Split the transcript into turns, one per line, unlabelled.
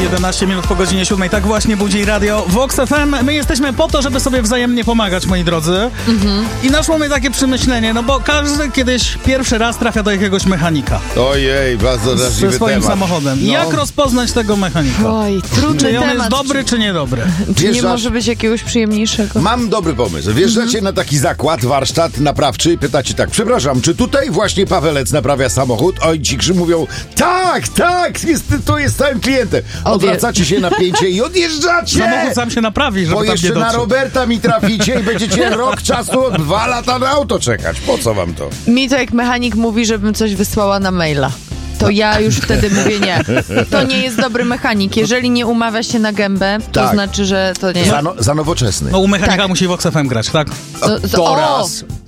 11 minut po godzinie 7. Tak właśnie budzi radio Vox FM. My jesteśmy po to, żeby sobie wzajemnie pomagać, moi drodzy. I naszło mnie takie przemyślenie, no bo każdy kiedyś pierwszy raz trafia do jakiegoś mechanika.
Ojej, bardzo
Ze
drażliwy
swoim
temat.
samochodem.
No.
Jak rozpoznać tego mechanika?
Oj, trudny
Czy on
temat.
jest dobry, czy niedobry?
Czy nie
Wjeżdżasz-
może być jakiegoś przyjemniejszego?
Mam dobry pomysł. Wjeżdżacie na taki zakład, warsztat naprawczy i pytacie tak, przepraszam, czy tutaj właśnie Pawelec naprawia samochód? Oj, ci mówią, tak, tu jest całym klientem. Odwracacie się na pięcie i odjeżdżacie!
Samochód sam się naprawi, żeby
Bo
tam nie
jeszcze na
dotrzeć.
Roberta mi traficie i będziecie rok czasu, 2 lata na auto czekać. Po co wam to?
Mi to jak mechanik mówi, żebym coś wysłała na maila. To ja już wtedy mówię nie. To nie jest dobry mechanik. Jeżeli nie umawia się na gębę, to
Tak.
znaczy, że to nie jest.
Za nowoczesny.
No u mechanika
Tak.
musi Vox FM grać, tak?
To
o!
raz.